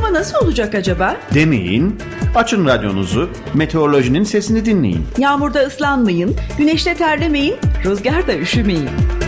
Hava nasıl olacak acaba? Demeyin, açın radyonuzu, meteorolojinin sesini dinleyin. Yağmurda ıslanmayın, güneşte terlemeyin, rüzgarda üşümeyin.